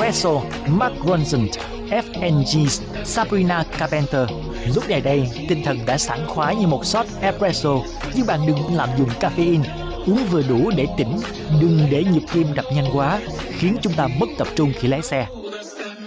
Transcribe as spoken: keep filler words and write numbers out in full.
Espresso, Mark Ronson, ép en giê, Sabrina Carpenter. Lúc này đây, tinh thần đã sảng khoái như một shot espresso, nhưng bạn đừng lạm dụng caffeine. Uống vừa đủ để tỉnh, đừng để nhịp tim đập nhanh quá, khiến chúng ta mất tập trung khi lái xe.